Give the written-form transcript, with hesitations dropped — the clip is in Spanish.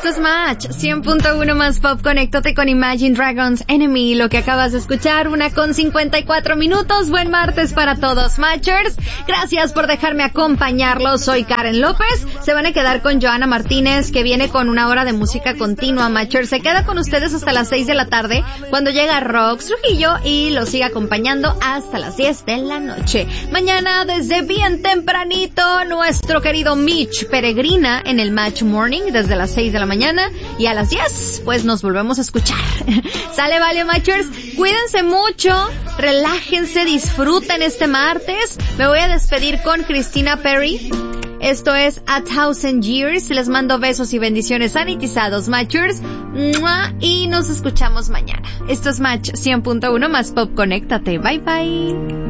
Esto es Match 100.1 más Pop. Conéctate con Imagine Dragons Enemy. Lo que acabas de escuchar, 1:54. Buen martes para todos, Matchers. Gracias por dejarme acompañarlos. Soy Karen López. Se van a quedar con Joana Martínez, que viene con una hora de música continua, Matchers. Se queda con ustedes hasta las 6 de la tarde, cuando llega Rox Trujillo y los sigue acompañando hasta las 10 de la noche. Mañana, desde bien tempranito, nuestro querido Mitch peregrina en el Match Morning desde las 6 de la mañana, y a las 10 pues nos volvemos a escuchar. Sale, vale, Matchers, cuídense mucho, relájense, disfruten este martes. Me voy a despedir con Christina Perri. Esto es A Thousand Years. Les mando besos y bendiciones sanitizados, Matchers, y nos escuchamos mañana. Esto es Match 100.1 más Pop. Conéctate, bye bye.